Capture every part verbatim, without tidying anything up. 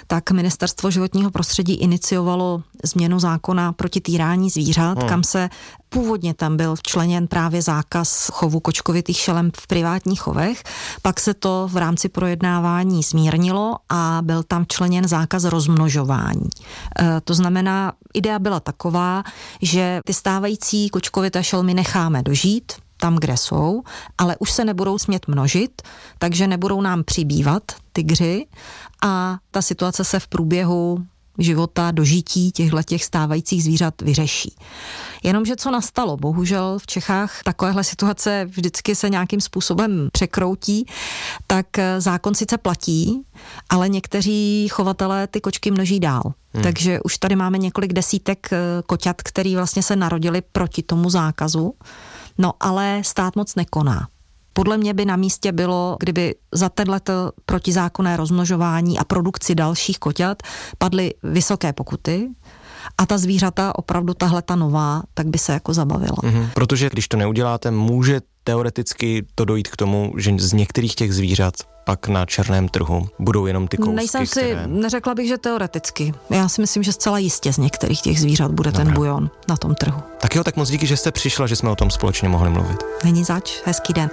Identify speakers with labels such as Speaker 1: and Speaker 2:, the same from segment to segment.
Speaker 1: tak Ministerstvo životního prostředí iniciovalo změnu zákona proti týrání zvířat, hmm. kam se původně tam byl včleněn právě zákaz chovu kočkovitých šelem v privátních chovech, pak se to v rámci projednávání zmírnilo a byl tam včleněn zákaz rozmnožování. E, to znamená, idea byla taková, že ty stávající kočkovité šelmy necháme dožít tam, kde jsou, ale už se nebudou smět množit, takže nebudou nám přibývat tygři a ta situace se v průběhu života, dožití těchto stávajících zvířat vyřeší. Jenomže co nastalo? Bohužel v Čechách takovéhle situace vždycky se nějakým způsobem překroutí, tak zákon sice platí, ale někteří chovatelé ty kočky množí dál. Hmm. Takže už tady máme několik desítek koťat, který vlastně se narodili proti tomu zákazu, no ale stát moc nekoná. Podle mě by na místě bylo, kdyby za tenhleto protizákonné rozmnožování a produkci dalších koťat padly vysoké pokuty a ta zvířata, opravdu tahleta nová, tak by se jako zabavila.
Speaker 2: Mhm. Protože když to neuděláte, může teoreticky to dojít k tomu, že z některých těch zvířat pak na černém trhu budou jenom ty kousky,
Speaker 1: Nejsem si,
Speaker 2: které...
Speaker 1: neřekla bych, že teoreticky. Já si myslím, že zcela jistě z některých těch zvířat bude Dobrá. ten bujon na tom trhu.
Speaker 2: Tak jo, tak moc díky, že jste přišla, že jsme o tom společně mohli mluvit.
Speaker 1: Není zač, hezký den.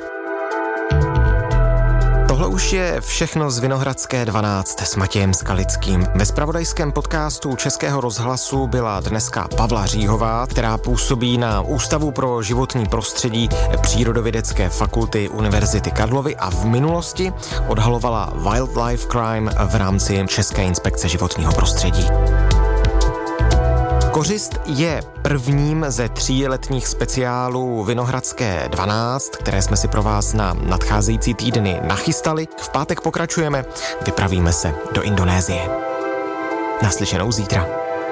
Speaker 2: Tohle už je všechno z Vinohradské dvanáct s Matějem Skalickým. Ve zpravodajském podcastu Českého rozhlasu byla dneska Pavla Říhová, která působí na Ústavu pro životní prostředí Přírodovědecké fakulty Univerzity Karlovy a v minulosti odhalovala wildlife crime v rámci České inspekce životního prostředí. Kořist je prvním ze tří letních speciálů Vinohradské dvanáct, které jsme si pro vás na nadcházející týdny nachystali. V pátek pokračujeme, vypravíme se do Indonésie. Naslyšenou zítra.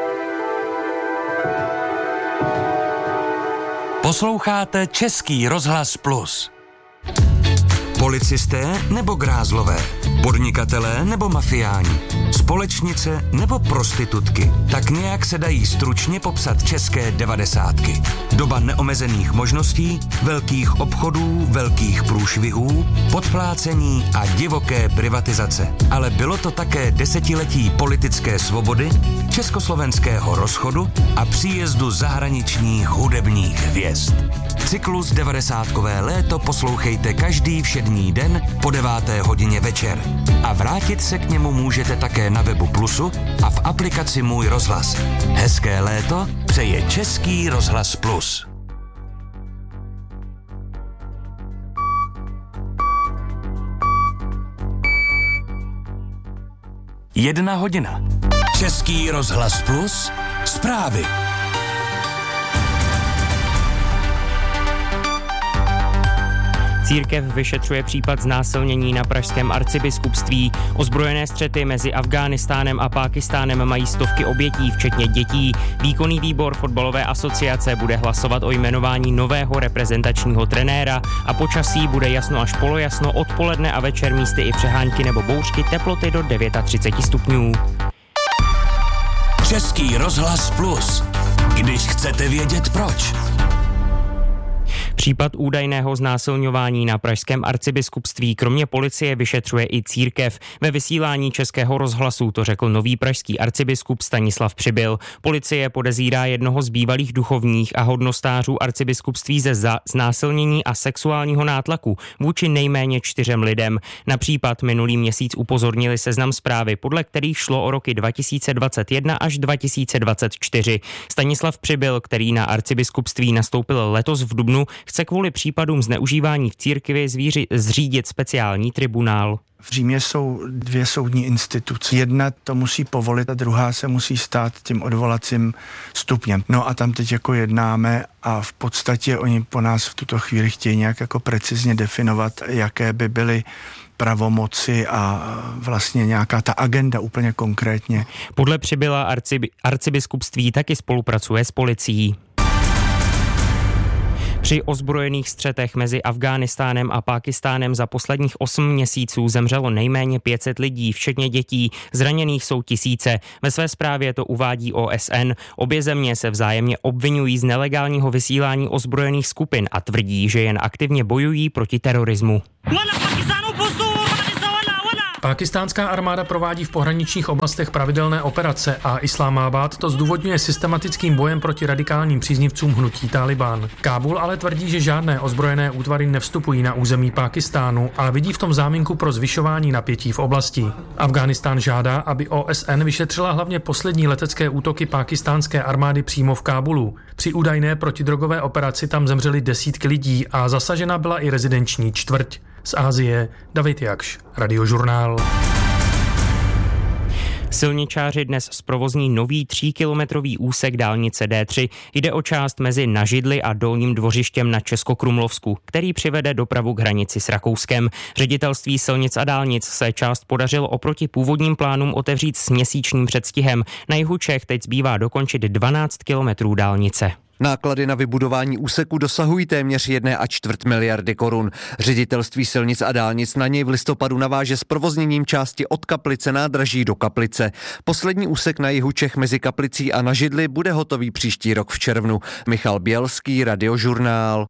Speaker 3: Posloucháte Český rozhlas Plus. Policisté nebo grázlové? Podnikatelé nebo mafiáni? Společnice nebo prostitutky? Tak nějak se dají stručně popsat české devadesátky. Doba neomezených možností, velkých obchodů, velkých průšvihů, podplácení a divoké privatizace. Ale bylo to také desetiletí politické svobody, československého rozchodu a příjezdu zahraničních hudebních hvězd. Cyklus devadesátkové léto poslouchejte každý všední den po deváté hodině večer. A vrátit se k němu můžete také na webu Plusu a v aplikaci Můj rozhlas. Hezké léto přeje Český rozhlas Plus. Jedna hodina. Český rozhlas Plus. Zprávy.
Speaker 4: Církev vyšetřuje případ znásilnění na pražském arcibiskupství. Ozbrojené střety mezi Afghánistánem a Pákistánem mají stovky obětí, včetně dětí. Výkonný výbor fotbalové asociace bude hlasovat o jmenování nového reprezentačního trenéra a počasí bude jasno až polojasno, odpoledne a večer místy i přehánky nebo bouřky, teploty do třicet devět stupňů.
Speaker 3: Český rozhlas Plus. Když chcete vědět proč.
Speaker 4: Případ údajného znásilňování na pražském arcibiskupství kromě policie vyšetřuje i církev. Ve vysílání Českého rozhlasu to řekl nový pražský arcibiskup Stanislav Přibyl. Policie podezírá jednoho z bývalých duchovních a hodnostářů arcibiskupství ze znásilnění a sexuálního nátlaku vůči nejméně čtyřem lidem. Na případ minulý měsíc upozornili Seznam Zprávy, podle kterých šlo o roky dva tisíce dvacet jedna až dva tisíce dvacet čtyři. Stanislav Přibyl, který na arcibiskupství nastoupil letos v dubnu, chce kvůli případům zneužívání v církvi zvíři, zřídit speciální tribunál.
Speaker 5: V Římě jsou dvě soudní instituce. Jedna to musí povolit a druhá se musí stát tím odvolacím stupněm. No a tam teď jako jednáme a v podstatě oni po nás v tuto chvíli chtějí nějak jako precizně definovat, jaké by byly pravomoci a vlastně nějaká ta agenda úplně konkrétně.
Speaker 4: Podle Přibyla arcibi, arcibiskupství taky spolupracuje s policií. Při ozbrojených střetech mezi Afghánistánem a Pákistánem za posledních osm měsíců zemřelo nejméně pět set lidí, včetně dětí. Zraněných jsou tisíce. Ve své zprávě to uvádí O S N. Obě země se vzájemně obvinují z nelegálního vysílání ozbrojených skupin a tvrdí, že jen aktivně bojují proti terorismu.
Speaker 6: Pákistánská armáda provádí v pohraničních oblastech pravidelné operace a Islámábád to zdůvodňuje systematickým bojem proti radikálním příznivcům hnutí Tálibán. Kábul ale tvrdí, že žádné ozbrojené útvary nevstupují na území Pákistánu a vidí v tom záminku pro zvyšování napětí v oblasti. Afghánistán žádá, aby O S N vyšetřila hlavně poslední letecké útoky pákistánské armády přímo v Kábulu. Při údajné protidrogové operaci tam zemřely desítky lidí a zasažena byla i rezidenční čtvrť. Z Asie David Jakš, Radiožurnál.
Speaker 4: Silničáři dnes zprovozní nový tříkilometrový úsek dálnice D tři. Jde o část mezi Nažidly a Dolním Dvořištěm na Českokrumlovsku, který přivede dopravu k hranici s Rakouskem. Ředitelství silnic a dálnic se část podařilo oproti původním plánům otevřít s měsíčním předstihem. Na jihu Čech teď zbývá dokončit dvanáct kilometrů dálnice.
Speaker 7: Náklady na vybudování úseku dosahují téměř jedné a čtvrt miliardy korun. Ředitelství silnic a dálnic na něj v listopadu naváže s provozněním části od Kaplice nádraží do Kaplice. Poslední úsek na jihu Čech mezi Kaplicí a Nažidly bude hotový příští rok v červnu. Michal Bělský, Radiožurnál.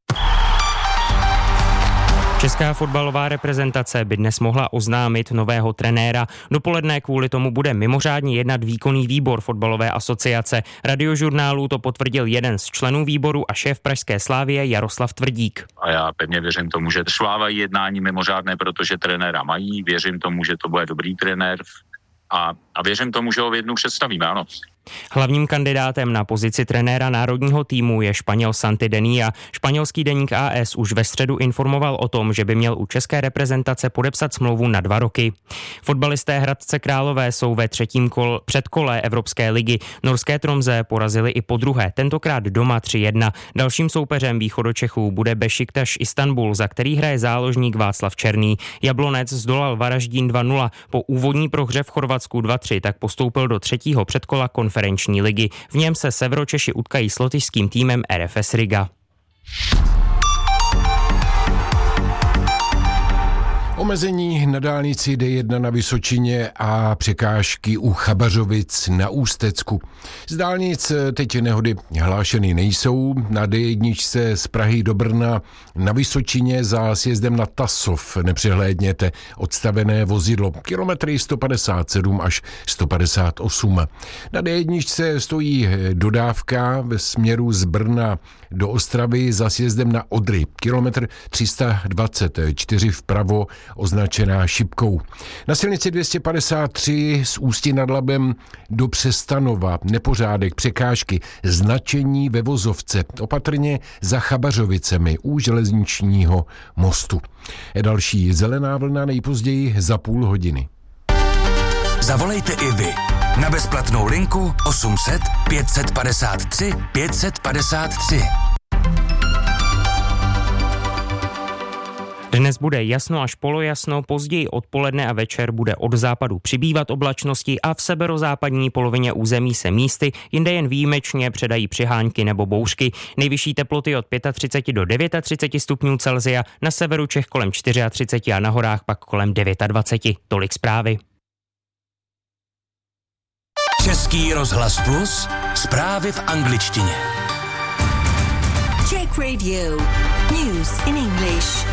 Speaker 4: Česká fotbalová reprezentace by dnes mohla oznámit nového trenéra. Dopoledne kvůli tomu bude mimořádně jednat výkonný výbor fotbalové asociace. Radiožurnálu to potvrdil jeden z členů výboru a šéf pražské Slavie Jaroslav Tvrdík.
Speaker 8: A já pevně věřím tomu, že šlávají jednání mimořádné, protože trenéra mají. Věřím tomu, že to bude dobrý trenér a, a věřím tomu, že ho v jednu představíme, ano.
Speaker 4: Hlavním kandidátem na pozici trenéra národního týmu je Španěl Santi Denia. Španělský deník A S už ve středu informoval o tom, že by měl u české reprezentace podepsat smlouvu na dva roky. Fotbalisté Hradce Králové jsou ve třetím kol, předkole Evropské ligy. Norské Tromsø porazili i podruhé, tentokrát doma tři jedna. Dalším soupeřem Východočechů bude Bešiktaš Istanbul, za který hraje záložník Václav Černý. Jablonec zdolal Varaždín dva nula. Po úvodní prohře v Chorvatsku dva tři tak postoupil do třetího předkola konferenční ligy. V něm se Severočeši utkají s lotyšským týmem R F S Riga.
Speaker 9: Omezení na dálnici D jedna na Vysočině a překážky u Chabařovic na Ústecku. Z dálnic teď nehody hlášeny nejsou. Na D jedna z Prahy do Brna na Vysočině za sjezdem na Tasov nepřehlédněte odstavené vozidlo. Kilometry sto padesát sedm až sto padesát osm. Na D jedna stojí dodávka ve směru z Brna do Ostravy za sjezdem na Odry. Kilometr tři sta dvacet čtyři vpravo, označená šipkou. Na silnici dvě stě padesát tři z Ústí nad Labem do Přestanova nepořádek, překážky, značení ve vozovce, opatrně za Chabařovicemi u železničního mostu. Další zelená vlna nejpozději za půl hodiny.
Speaker 3: Zavolejte i vy na bezplatnou linku osm set pět set padesát tři pět set padesát tři.
Speaker 4: Dnes bude jasno až polojasno, později odpoledne a večer bude od západu přibývat oblačnosti a v severozápadní polovině území se místy, jinde jen výjimečně předají přihánky nebo bouřky. Nejvyšší teploty od třicet pět do třicet devět stupňů Celsia, na severu Čech kolem třicet čtyři a na horách pak kolem dvacet devět. Tolik zprávy.
Speaker 3: Český rozhlas Plus, zprávy v angličtině.
Speaker 10: Czech Radio, news in English.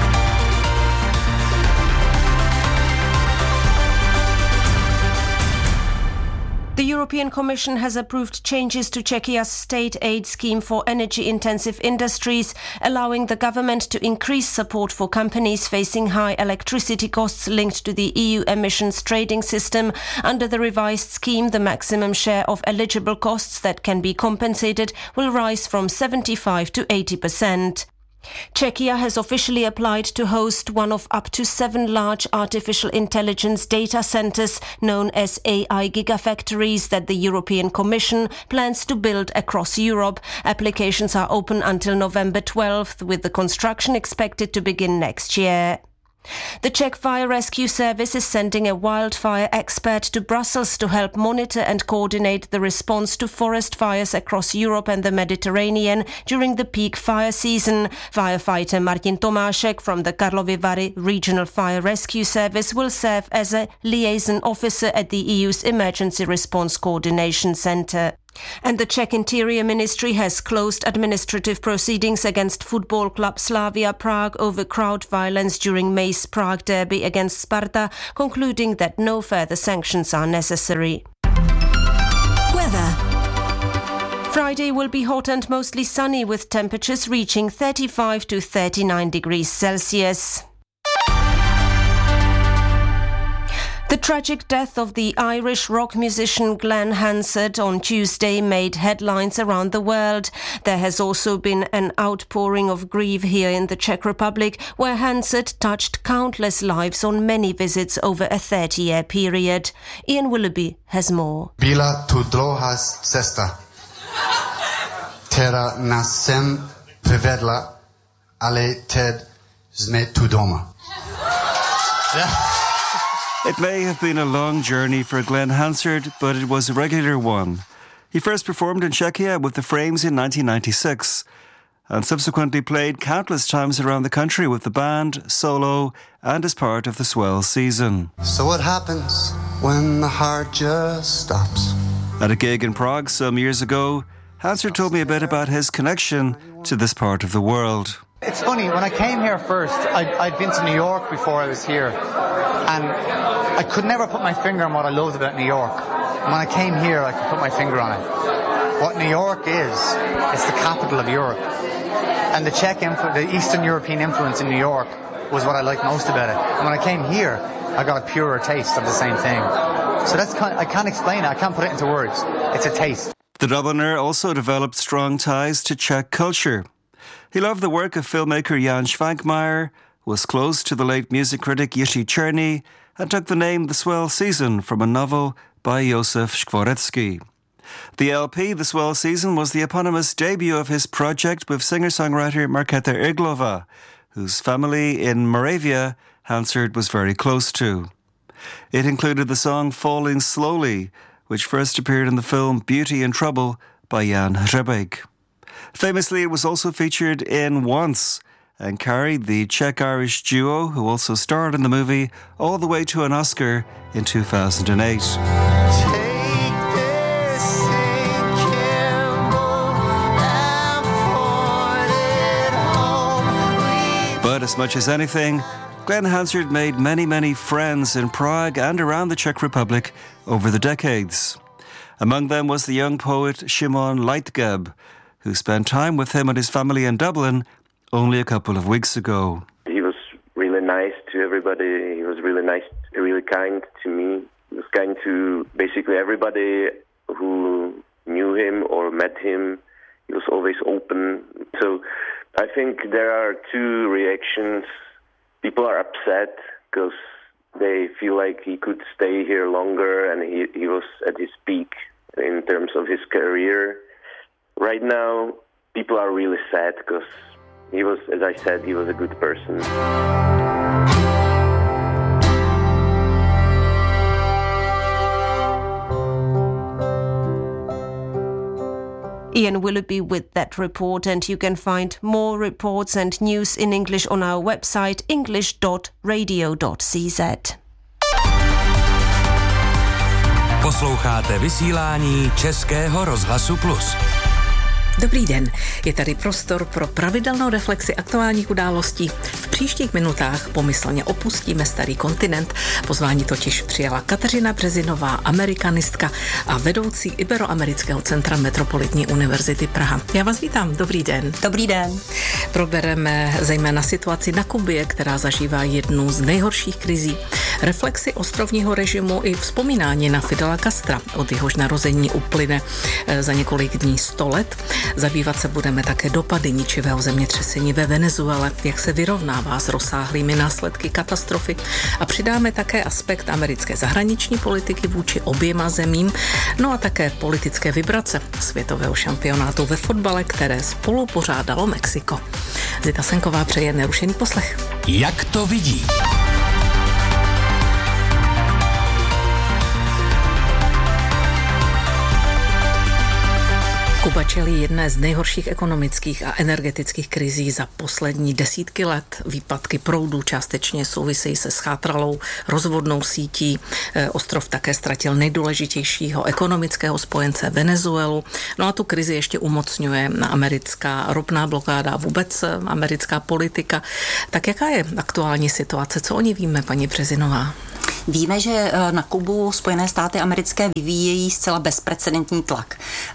Speaker 10: The European Commission has approved changes to Czechia's state aid scheme for energy-intensive industries, allowing the government to increase support for companies facing high electricity costs linked to the E U emissions trading system. Under the revised scheme, the maximum share of eligible costs that can be compensated will rise from seventy-five to eighty percent. Czechia has officially applied to host one of up to seven large artificial intelligence data centers known as A I gigafactories that the European Commission plans to build across Europe. Applications are open until November twelfth, with the construction expected to begin next year. The Czech Fire Rescue Service is sending a wildfire expert to Brussels to help monitor and coordinate the response to forest fires across Europe and the Mediterranean during the peak fire season. Firefighter Martin Tomášek from the Karlovy Vary Regional Fire Rescue Service will serve as a liaison officer at the E U's Emergency Response Coordination Centre. And the Czech Interior Ministry has closed administrative proceedings against football club Slavia Prague over crowd violence during May's Prague derby against Sparta, concluding that no further sanctions are necessary.
Speaker 11: Weather.
Speaker 10: Friday will be hot and mostly sunny with temperatures reaching thirty-five to thirty-nine degrees Celsius. The tragic death of the Irish rock musician Glenn Hansard on Tuesday made headlines around the world. There has also been an outpouring of grief here in the Czech Republic, where Hansard touched countless lives on many visits over a thirty-year period. Ian Willoughby has more.
Speaker 12: Byla tu dlouhá cesta, která nás sem přivedla, ale teď jsme tu doma.
Speaker 13: It may have been a long journey for Glenn Hansard, but it was a regular one. He first performed in Czechia with the Frames in nineteen ninety-six and subsequently played countless times around the country with the band, solo, and as part of the swell season.
Speaker 12: So what happens when the heart just stops?
Speaker 13: At a gig in Prague some years ago, Hansard told me a bit about his connection to this part of the world.
Speaker 14: It's funny, when I came here first, I'd, I'd been to New York before I was here, and I could never put my finger on what I loved about New York. And when I came here, I could put my finger on it. What New York is, it's the capital of Europe. And the Czech, influ- the Eastern European influence in New York was what I liked most about it. And when I came here, I got a purer taste of the same thing. So that's kind of, I can't explain it, I can't put it into words. It's a taste.
Speaker 13: The Dubliner also developed strong ties to Czech culture. He loved the work of filmmaker Jan Švankmajer, was close to the late music critic Jiří Černý, and took the name The Swell Season from a novel by Josef Škvorecký. The L P, The Swell Season, was the eponymous debut of his project with singer-songwriter Markéta Irglová, whose family in Moravia Hansard was very close to. It included the song Falling Slowly, which first appeared in the film Beauty and Trouble by Jan Hřebejk. Famously, it was also featured in Once and carried the Czech-Irish duo, who also starred in the movie, all the way to an Oscar in two thousand eight. But as much as anything, Glenn Hansard made many, many friends in Prague and around the Czech Republic over the decades. Among them was the young poet Šimon Leitgeb, who spent time with him and his family in Dublin only a couple of weeks ago.
Speaker 15: He was really nice to everybody. He was really nice, really kind to me. He was kind to basically everybody who knew him or met him. He was always open. So I think there are two reactions. People are upset because they feel like he could stay here longer and he, he was at his peak in terms of his career. Right now, people are really sad because he was, as I said, he was a good person.
Speaker 10: Ian Willoughby with that report, and you can find more reports and news in English on our website english dot radio dot c z.
Speaker 3: Posloucháte vysílání Českého rozhlasu Plus.
Speaker 11: Dobrý den, je tady prostor pro pravidelnou reflexi aktuálních událostí. V příštích minutách pomyslně opustíme starý kontinent. Pozvání totiž přijala Kateřina Březinová, amerikanistka a vedoucí Iberoamerického centra Metropolitní univerzity Praha. Já vás vítám, dobrý den.
Speaker 16: Dobrý den.
Speaker 11: Probereme zejména situaci na Kubě, která zažívá jednu z nejhorších krizí. Reflexi ostrovního režimu i vzpomínání na Fidela Castra, od jehož narození uplyne za několik dní sto let. Zabývat se budeme také dopady ničivého zemětřesení ve Venezuele, jak se vyrovnává s rozsáhlými následky katastrofy, a přidáme také aspekt americké zahraniční politiky vůči oběma zemím, no a také politické vibrace světového šampionátu ve fotbale, které spolu pořádalo Mexiko. Zita Senková přeje nerušený poslech.
Speaker 3: Jak to vidí?
Speaker 11: Kuba čelí jedné z nejhorších ekonomických a energetických krizí za poslední desítky let. Výpadky proudů částečně souvisejí se schátralou rozvodnou sítí. Ostrov také ztratil nejdůležitějšího ekonomického spojence Venezuelu. No a tu krizi ještě umocňuje americká ropná blokáda a vůbec americká politika. Tak jaká je aktuální situace? Co o ní víme, paní Březinová?
Speaker 16: Víme, že na Kubu Spojené státy americké vyvíjejí zcela bezprecedentní tlak.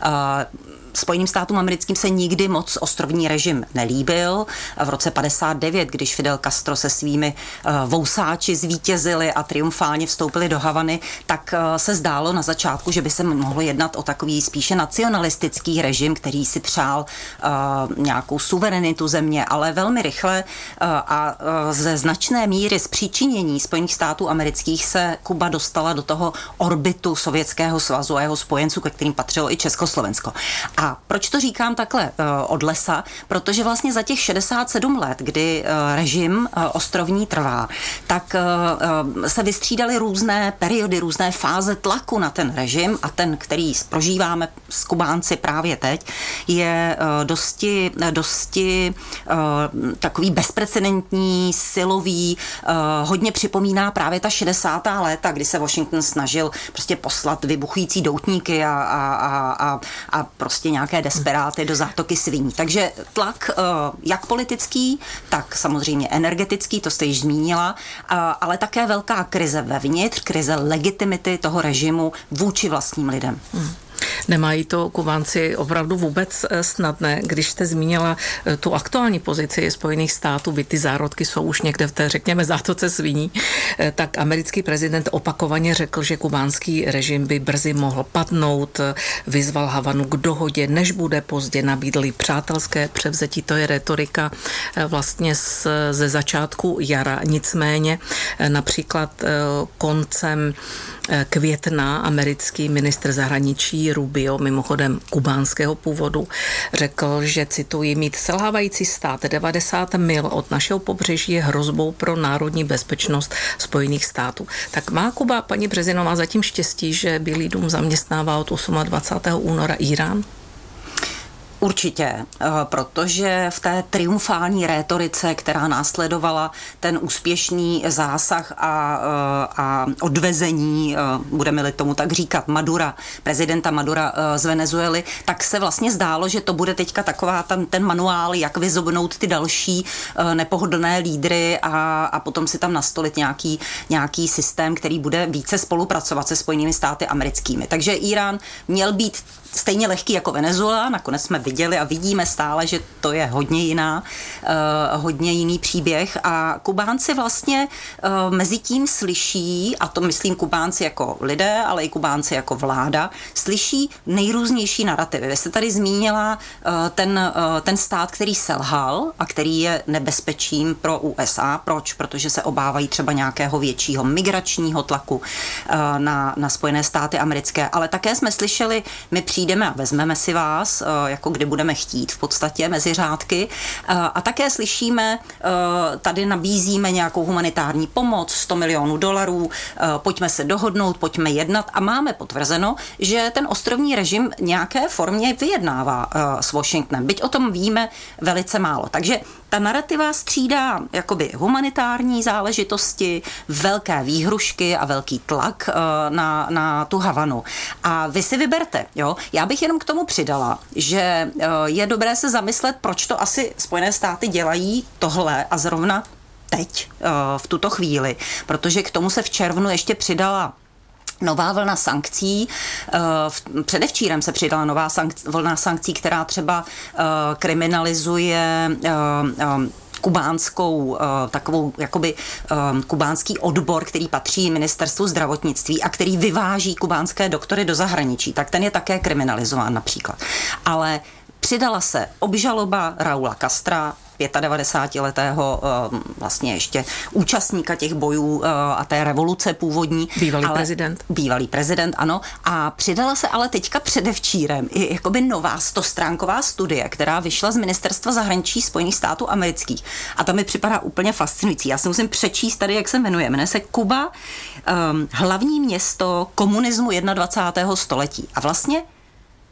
Speaker 16: Spojeným státům americkým se nikdy moc ostrovní režim nelíbil. V roce padesát devět, když Fidel Castro se svými vousáči zvítězili a triumfálně vstoupili do Havany, tak se zdálo na začátku, že by se mohlo jednat o takový spíše nacionalistický režim, který si přál uh, nějakou suverenitu země, ale velmi rychle uh, a uh, ze značné míry zpříčinění Spojených států amerických se Kuba dostala do toho orbitu Sovětského svazu a jeho spojenců, ke kterým patřilo i Československo. A proč to říkám takhle uh, od lesa? Protože vlastně za těch šedesát sedm let, kdy uh, režim uh, ostrovní trvá, tak uh, uh, se vystřídaly různé periody, různé fáze tlaku na ten režim a ten, který prožíváme s Kubánci právě teď, je uh, dosti, dosti uh, takový bezprecedentní, silový, uh, hodně připomíná právě ta šedesátá léta, kdy se Washington snažil prostě poslat vybuchující doutníky a, a, a, a, a prostě nějaké desperáty do zátoky sviní. Takže tlak jak politický, tak samozřejmě energetický, to jste již zmínila, ale také velká krize vevnitř, krize legitimity toho režimu vůči vlastním lidem. Hmm.
Speaker 11: Nemají to Kubánci opravdu vůbec snadné. Když jste zmínila tu aktuální pozici Spojených států, by ty zárodky jsou už někde v té, řekněme, zátoce sviní, tak americký prezident opakovaně řekl, že kubánský režim by brzy mohl padnout, vyzval Havanu k dohodě, než bude pozdě, nabídli přátelské převzetí. To je retorika vlastně z, ze začátku jara. Nicméně například koncem května americký ministr zahraničí Rubio, mimochodem kubánského původu, řekl, že, cituji, mít selhávající stát devadesát mil od našeho pobřeží je hrozbou pro národní bezpečnost Spojených států. Tak má Kuba, paní Březinová, zatím štěstí, že Bílý dům zaměstnává od dvacátého osmého února Írán?
Speaker 16: Určitě, protože v té triumfální rétorice, která následovala ten úspěšný zásah a, a odvezení, budeme-li tomu tak říkat, Madura, prezidenta Madura z Venezuely, tak se vlastně zdálo, že to bude teďka taková tam ten manuál, jak vyzobnout ty další nepohodlné lídry a, a potom si tam nastolit nějaký, nějaký systém, který bude více spolupracovat se Spojenými státy americkými. Takže Irán měl být stejně lehký jako Venezuela, nakonec jsme viděli a vidíme stále, že to je hodně jiná, uh, hodně jiný příběh a Kubánci vlastně uh, mezi tím slyší, a to myslím Kubánci jako lidé, ale i Kubánci jako vláda, slyší nejrůznější narrativy. Vy jste tady zmínila uh, ten, uh, ten stát, který selhal a který je nebezpečím pro U S A. Proč? Protože se obávají třeba nějakého většího migračního tlaku uh, na, na Spojené státy americké, ale také jsme slyšeli, my přijdeme a vezmeme si vás, jako kdy budeme chtít v podstatě mezi řádky. A také slyšíme, tady nabízíme nějakou humanitární pomoc, sto milionů dolarů, pojďme se dohodnout, pojďme jednat a máme potvrzeno, že ten ostrovní režim nějaké formě vyjednává s Washingtonem. Byť o tom víme velice málo. Takže ta narrativa střídá jakoby humanitární záležitosti, velké výhrušky a velký tlak na, na tu Havanu. A vy si vyberte, jo. Já bych jenom k tomu přidala, že je dobré se zamyslet, proč to asi Spojené státy dělají tohle a zrovna teď, v tuto chvíli, protože k tomu se v červnu ještě přidala nová vlna sankcí. Předevčírem se přidala nová sankc- vlna sankcí, která třeba kriminalizuje kubánskou, takovou jakoby kubánský odbor, který patří ministerstvu zdravotnictví a který vyváží kubánské doktory do zahraničí, tak ten je také kriminalizován například. Ale přidala se obžaloba Raula Castra, devadesátipětiletého vlastně ještě účastníka těch bojů a té revoluce původní.
Speaker 11: Bývalý ale, prezident.
Speaker 16: Bývalý prezident, ano. A přidala se ale teďka předevčírem i jakoby nová stostránková studie, která vyšla z Ministerstva zahraničí Spojených států amerických. A ta mi připadá úplně fascinující. Já si musím přečíst tady, jak se jmenuje. Jmenuje se Kuba, um, hlavní město komunismu dvacátého prvního století. A vlastně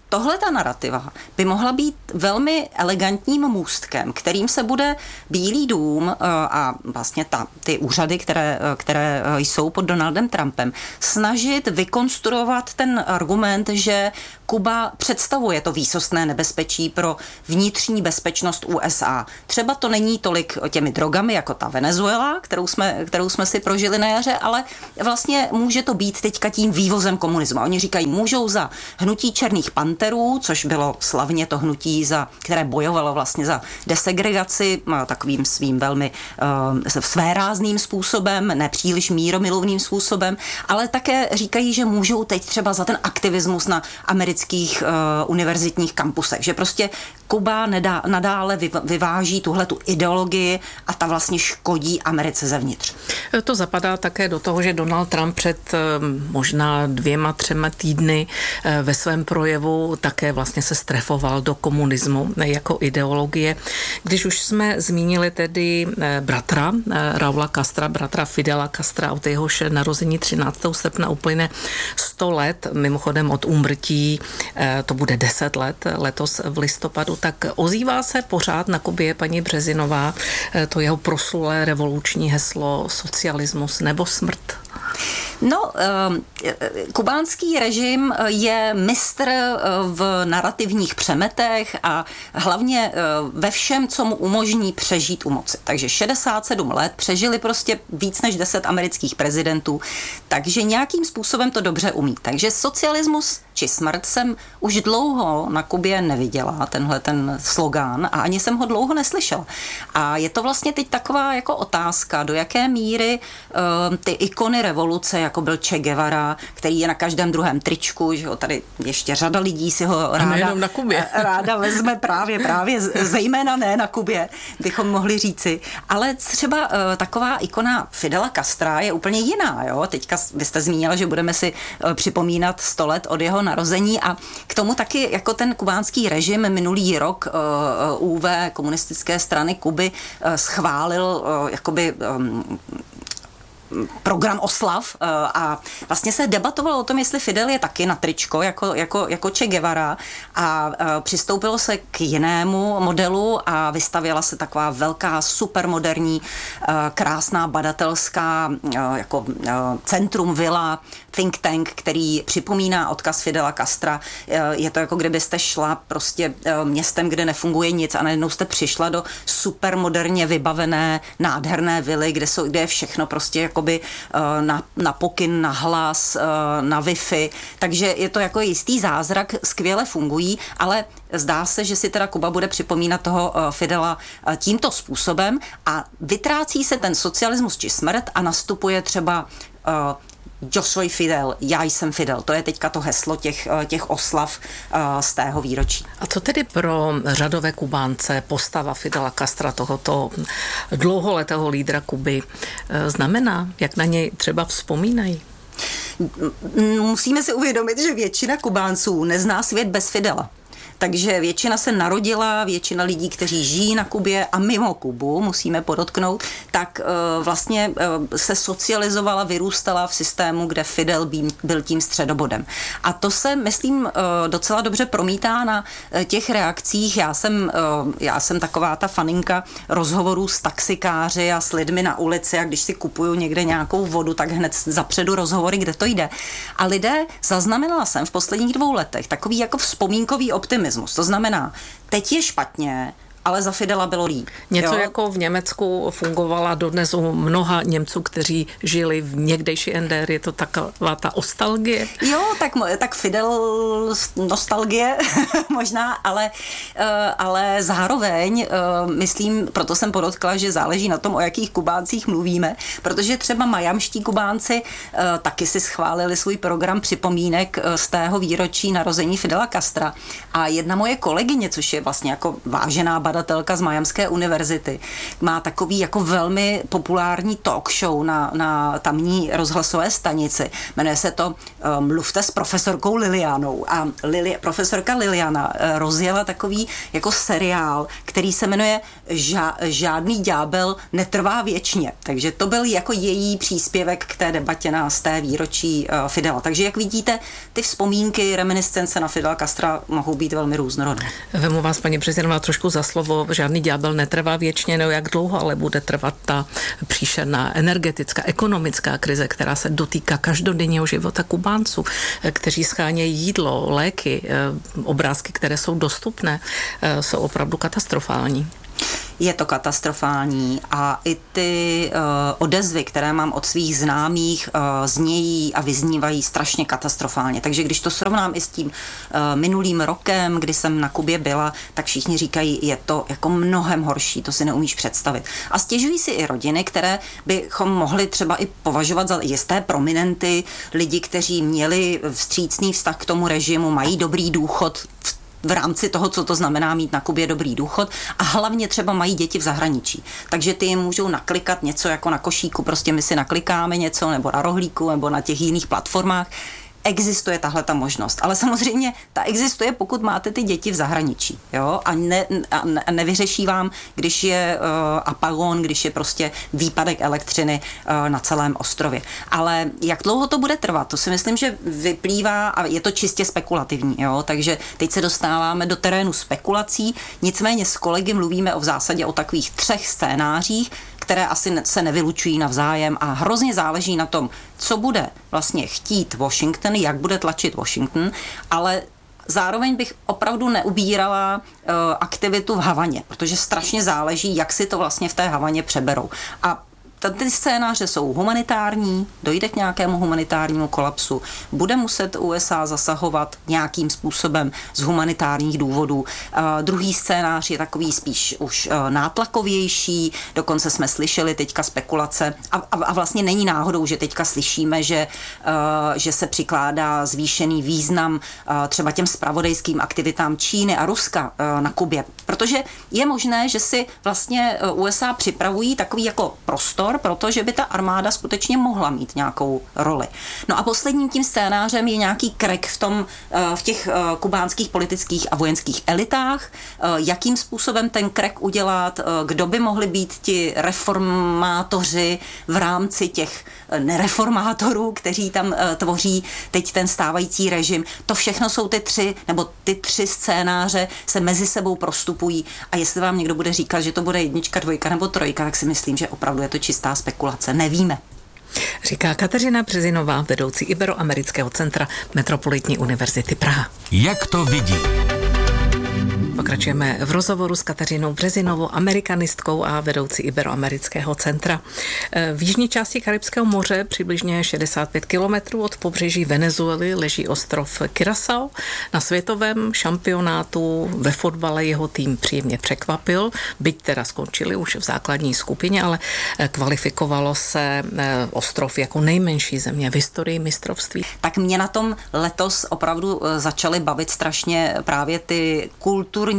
Speaker 16: tohle ta narrativa by mohla být velmi elegantním můstkem, kterým se bude Bílý dům a vlastně ta, ty úřady, které, které jsou pod Donaldem Trumpem, snažit vykonstruovat ten argument, že Kuba představuje to výsostné nebezpečí pro vnitřní bezpečnost U S A. Třeba to není tolik těmi drogami, jako ta Venezuela, kterou jsme, kterou jsme si prožili na jaře, ale vlastně může to být teďka tím vývozem komunismu. Oni říkají, můžou za hnutí černých panterů, což bylo slavně to hnutí, za, které bojovalo vlastně za desegregaci, takovým svým velmi uh, svérázným způsobem, nepříliš míromilovným způsobem, ale také říkají, že můžou teď třeba za ten aktivismus na amerických uh, univerzitních kampusech, že prostě Kuba nedá, nadále vyváží tuhletu ideologii a ta vlastně škodí Americe zevnitř.
Speaker 11: To zapadá také do toho, že Donald Trump před možná dvěma, třema týdny ve svém projevu také vlastně se strefoval do komunismu jako ideologie. Když už jsme zmínili tedy bratra Raula Castra, bratra Fidela Castra, od jehož narození třináctého srpna uplyne sto let, mimochodem od úmrtí to bude deset let letos v listopadu, tak ozývá se pořád na Kubě, paní Březinová, to jeho proslulé revoluční heslo socialismus nebo smrt?
Speaker 16: No, kubánský režim je mistr v narrativních přemetech a hlavně ve všem, co mu umožní přežít u moci. Takže šedesát sedm let přežili prostě víc než deset amerických prezidentů, takže nějakým způsobem to dobře umí. Takže socialismus či smrt jsem už dlouho na Kubě neviděla, tenhle ten slogán, a ani jsem ho dlouho neslyšela. A je to vlastně teď taková jako otázka, do jaké míry uh, ty ikony revoluce, jako byl Che Guevara, který je na každém druhém tričku, že ho tady ještě řada lidí si ho ráda,
Speaker 11: na Kubě.
Speaker 16: ráda vezme právě, právě zejména ne na Kubě, bychom mohli říci. Ale třeba uh, taková ikona Fidela Castra je úplně jiná. Jo? Teďka vy jste zmínila, že budeme si uh, připomínat sto let od jeho narození a k tomu taky jako ten kubánský režim minulý rok uh, U V komunistické strany Kuby uh, schválil uh, jakoby um, program oslav a vlastně se debatovalo o tom, jestli Fidel je taky na tričko jako, jako, jako Che Guevara a přistoupilo se k jinému modelu a vystavěla se taková velká supermoderní krásná badatelská jako centrum vila, think tank, který připomíná odkaz Fidela Castra. Je to jako kdybyste šla prostě městem, kde nefunguje nic a najednou jste přišla do supermoderně vybavené nádherné vily, kde, jsou, kde je všechno prostě jakoby na, na pokyn, na hlas, na Wi-Fi. Takže je to jako jistý zázrak, skvěle fungují, ale zdá se, že si teda Kuba bude připomínat toho Fidela tímto způsobem a vytrácí se ten socialismus či smrt a nastupuje třeba Yo soy Fidel, já jsem Fidel. To je teďka to heslo těch, těch oslav uh, z tého výročí.
Speaker 11: A co tedy pro řadové Kubánce postava Fidela Castra, tohoto dlouholetého lídra Kuby, znamená? Jak na něj třeba vzpomínají?
Speaker 16: Musíme si uvědomit, že většina Kubánců nezná svět bez Fidela. Takže většina se narodila, většina lidí, kteří žijí na Kubě a mimo Kubu, musíme podotknout, tak uh, vlastně uh, se socializovala, vyrůstala v systému, kde Fidel byl, byl tím středobodem. A to se, myslím, uh, docela dobře promítá na uh, těch reakcích. Já jsem, uh, já jsem taková ta faninka rozhovorů s taxikáři a s lidmi na ulici a když si kupuju někde nějakou vodu, tak hned zapředu rozhovory, kde to jde. A lidé, zaznamenala jsem v posledních dvou letech takový jako vzpomínkový optimismus. To znamená, teď je špatně, ale za Fidela bylo líp.
Speaker 11: Něco
Speaker 16: jo?
Speaker 11: jako v Německu fungovala dodnes u mnoha Němců, kteří žili v někdejší N D R, je to taková ta nostalgie?
Speaker 16: Jo, tak, tak Fidel nostalgie možná, ale, ale zároveň myslím, proto jsem podotkla, že záleží na tom, o jakých Kubáncích mluvíme, protože třeba majamští Kubánci taky si schválili svůj program připomínek z tého výročí narození Fidela Castra a jedna moje kolegyně, což je vlastně jako vážená badatelka z Miamské univerzity. Má takový jako velmi populární talk show na, na tamní rozhlasové stanici. Jmenuje se to uh, Mluvte s profesorkou Lilianou. A Lili, profesorka Liliana uh, rozjela takový jako seriál, který se jmenuje Ža, Žádný ďábel netrvá věčně. Takže to byl jako její příspěvek k té debatě na z té výročí uh, Fidela. Takže jak vidíte, ty vzpomínky, reminiscence na Fidela Castra mohou být velmi různorodné.
Speaker 11: Vemu vás, paní prezidentová, trošku za slovo. Žádný ďábel netrvá věčně, no jak dlouho ale bude trvat ta příšerná energetická, ekonomická krize, která se dotýká každodenního života Kubánců, kteří schánějí jídlo, léky, obrázky, které jsou dostupné, jsou opravdu katastrofální.
Speaker 16: Je to katastrofální a i ty uh, odezvy, které mám od svých známých, uh, znějí a vyznívají strašně katastrofálně. Takže když to srovnám i s tím uh, minulým rokem, kdy jsem na Kubě byla, tak všichni říkají, je to jako mnohem horší, to si neumíš představit. A stěžují si i rodiny, které bychom mohli třeba i považovat za jisté prominenty, lidi, kteří měli vstřícný vztah k tomu režimu, mají dobrý důchod v v rámci toho, co to znamená mít na Kubě dobrý důchod a hlavně třeba mají děti v zahraničí. Takže ty jim můžou naklikat něco jako na košíku, prostě my si naklikáme něco nebo na rohlíku nebo na těch jiných platformách. Existuje tahle ta možnost, ale samozřejmě ta existuje, pokud máte ty děti v zahraničí, jo, a, ne, a ne, nevyřeší vám, když je uh, apagon, když je prostě výpadek elektřiny uh, na celém ostrově. Ale jak dlouho to bude trvat, to si myslím, že vyplývá a je to čistě spekulativní, jo, takže teď se dostáváme do terénu spekulací, nicméně s kolegy mluvíme o v zásadě o takových třech scénářích, které asi se nevylučují navzájem a hrozně záleží na tom, co bude vlastně chtít Washington, jak bude tlačit Washington, ale zároveň bych opravdu neubírala uh, aktivitu v Havaně, protože strašně záleží, jak si to vlastně v té Havaně přeberou. A ty scénáře jsou humanitární, dojde k nějakému humanitárnímu kolapsu, bude muset U S A zasahovat nějakým způsobem z humanitárních důvodů. Uh, druhý scénář je takový spíš už uh, nátlakovější, dokonce jsme slyšeli teďka spekulace a, a, a vlastně není náhodou, že teďka slyšíme, že, uh, že se přikládá zvýšený význam uh, třeba těm zpravodajským aktivitám Číny a Ruska uh, na Kubě, protože je možné, že si vlastně U S A připravují takový jako prostor, protože by ta armáda skutečně mohla mít nějakou roli. No a posledním tím scénářem je nějaký krek v tom, v těch kubánských politických a vojenských elitách, jakým způsobem ten krek udělat, kdo by mohli být ti reformátoři v rámci těch nereformátorů, kteří tam tvoří teď ten stávající režim. To všechno jsou ty tři, nebo ty tři scénáře se mezi sebou prostupují a jestli vám někdo bude říkat, že to bude jednička, dvojka nebo trojka, tak si myslím, že opravdu je to čistá spekulace. Nevíme.
Speaker 11: Říká Kateřina Březinová, vedoucí Iberoamerického centra Metropolitní univerzity Praha.
Speaker 3: Jak to vidí?
Speaker 11: Pokračujeme v rozhovoru s Kateřinou Březinovou, amerikanistkou a vedoucí Iberoamerického centra. V jižní části Karibského moře, přibližně šedesát pět kilometrů od pobřeží Venezuely, leží ostrov Curaçao. Na světovém šampionátu ve fotbale jeho tým příjemně překvapil, byť teda skončili už v základní skupině, ale kvalifikovalo se ostrov jako nejmenší země v historii mistrovství.
Speaker 16: Tak mě na tom letos opravdu začaly bavit strašně právě ty kulturní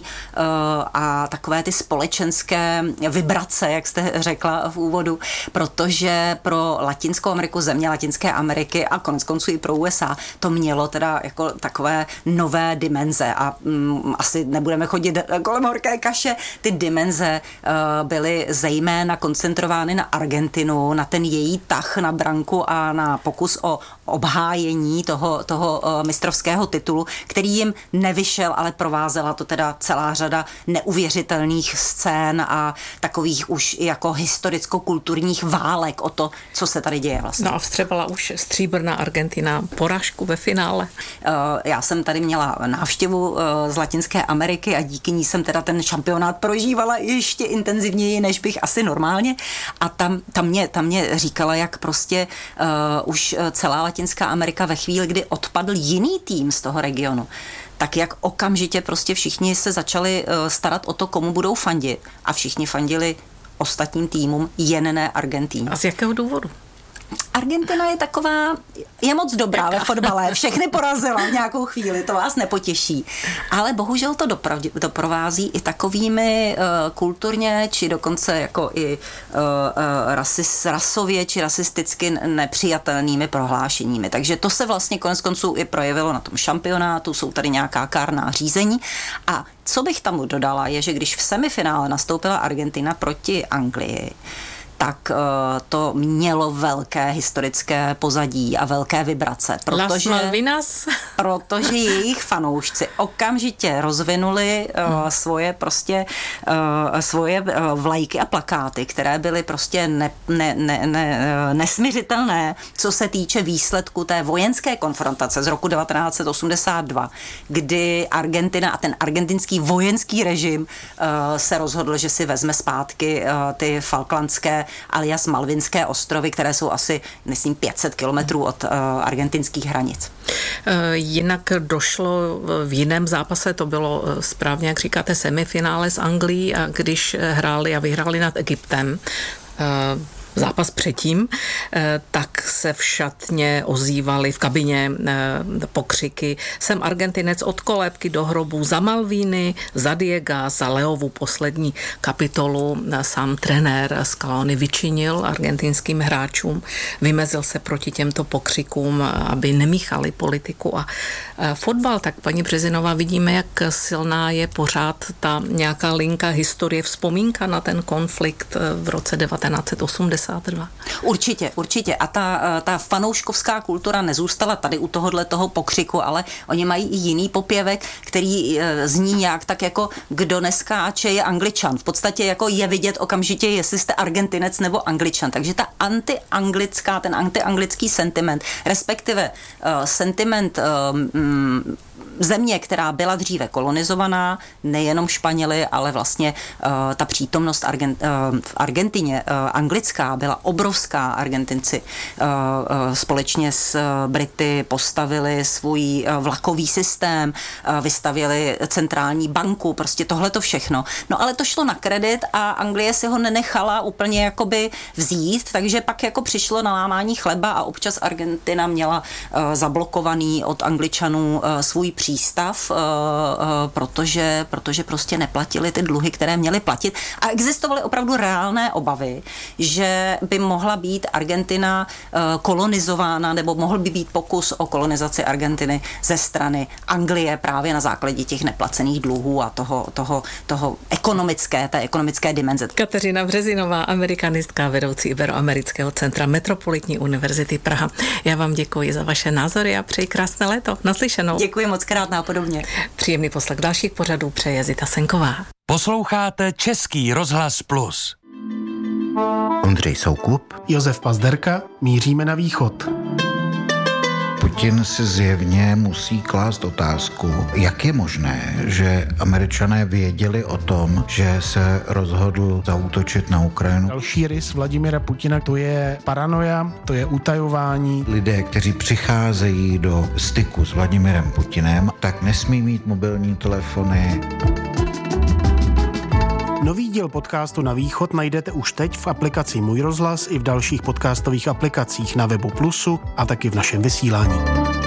Speaker 16: a takové ty společenské vibrace, jak jste řekla v úvodu, protože pro Latinskou Ameriku, země Latinské Ameriky a konec konců i pro U S A to mělo teda jako takové nové dimenze a mm, asi nebudeme chodit kolem horké kaše. Ty dimenze uh, byly zejména koncentrovány na Argentinu, na ten její tah na branku a na pokus o obhájení toho, toho uh, mistrovského titulu, který jim nevyšel, ale provázela to teda celá řada neuvěřitelných scén a takových už jako historicko-kulturních válek o to, co se tady děje vlastně.
Speaker 11: No a vstřebala už stříbrná Argentina porážku ve finále.
Speaker 16: Já jsem tady měla návštěvu z Latinské Ameriky a díky ní jsem teda ten šampionát prožívala ještě intenzivněji, než bych asi normálně. A tam, tam, mě, tam mě říkala, jak prostě uh, už celá Latinská Amerika ve chvíli, kdy odpadl jiný tým z toho regionu, tak jak okamžitě prostě všichni se začali starat o to, komu budou fandit. A všichni fandili ostatním týmům, jen ne Argentíně.
Speaker 11: A z jakého důvodu?
Speaker 16: Argentina je taková, je moc dobrá ve fotbale, všechny porazila v nějakou chvíli, to vás nepotěší. Ale bohužel to doprav, doprovází i takovými uh, kulturně, či dokonce jako i uh, uh, rasis, rasově, či rasisticky nepřijatelnými prohlášeními. Takže to se vlastně konec konců i projevilo na tom šampionátu, jsou tady nějaká kárná řízení. A co bych tam dodala, je, že když v semifinále nastoupila Argentina proti Anglii, tak uh, to mělo velké historické pozadí a velké vibrace. Protože, protože jejich fanoušci okamžitě rozvinuli uh, svoje prostě uh, svoje uh, vlajky a plakáty, které byly prostě ne, ne, ne, ne, nesmiřitelné, co se týče výsledku té vojenské konfrontace z roku devatenáct set osmdesát dva, kdy Argentina a ten argentinský vojenský režim uh, se rozhodl, že si vezme zpátky uh, ty falklandské alias Malvinské ostrovy, které jsou asi, myslím, pět set kilometrů od uh, argentinských hranic.
Speaker 11: Jinak došlo v jiném zápase, to bylo správně, jak říkáte, semifinále s Anglií, a když hráli a vyhráli nad Egyptem, uh, zápas předtím, tak se v šatně ozývaly v kabině pokřiky: jsem Argentinec od kolébky do hrobu, za Malvíny, za Diega, za Leovu. Poslední kapitolu sám trenér Scaloni vyčinil argentinským hráčům, vymezil se proti těmto pokřikům, aby nemíchali politiku a fotbal. Tak paní Březinová, vidíme, jak silná je pořád ta nějaká linka historie, vzpomínka na ten konflikt v roce devatenáct set osmdesát dva.
Speaker 16: Určitě, určitě. A ta, ta fanouškovská kultura nezůstala tady u tohohle toho pokřiku, ale oni mají i jiný popěvek, který zní nějak tak jako kdo neskáče je Angličan. V podstatě jako je vidět okamžitě, jestli jste Argentinec nebo Angličan. Takže ta antianglická, ten antianglický sentiment, respektive uh, sentiment uh, mm, země, která byla dříve kolonizovaná, nejenom Španěli, ale vlastně uh, ta přítomnost Argent, uh, v Argentině uh, anglická byla obrovská. Argentinci uh, uh, společně s uh, Brity postavili svůj uh, vlakový systém, uh, vystavili centrální banku, prostě tohleto všechno. No ale to šlo na kredit a Anglie si ho nenechala úplně jakoby vzít, takže pak jako přišlo na lámání chleba a občas Argentina měla uh, zablokovaný od Angličanů uh, svůj přístav, protože, protože prostě neplatili ty dluhy, které měli platit. A existovaly opravdu reálné obavy, že by mohla být Argentina kolonizována, nebo mohl by být pokus o kolonizaci Argentiny ze strany Anglie právě na základě těch neplacených dluhů a toho, toho, toho ekonomické, té ekonomické dimenze.
Speaker 11: Kateřina Březinová, amerikanistka, vedoucí Iberoamerického centra Metropolitní univerzity Praha. Já vám děkuji za vaše názory a přeji krásné léto. Naslyšenou.
Speaker 16: Děkuji moc krát, napodobně.
Speaker 11: Příjemný poslech dalších pořadů přeje Zita Senková.
Speaker 3: Posloucháte Český rozhlas Plus.
Speaker 17: Ondřej Soukup,
Speaker 18: Josef Pazderka, míříme na východ.
Speaker 17: Putin si zjevně musí klást otázku, jak je možné, že Američané věděli o tom, že se rozhodl zaútočit na Ukrajinu.
Speaker 18: Další rys Vladimira Putina, to je paranoia, to je utajování.
Speaker 17: Lidé, kteří přicházejí do styku s Vladimirem Putinem, tak nesmí mít mobilní telefony.
Speaker 18: Nový díl podcastu Na východ najdete už teď v aplikaci Můj rozhlas i v dalších podcastových aplikacích na webu Plusu a taky v našem vysílání.